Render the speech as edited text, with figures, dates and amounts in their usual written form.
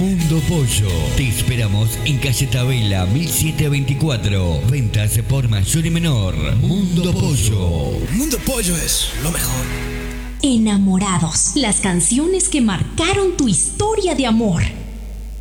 Mundo Pollo. Te esperamos en calle Tabela 1724. Ventas por mayor y menor. Mundo Pollo. Mundo Pollo es lo mejor. Enamorados. Las canciones que marcaron tu historia de amor.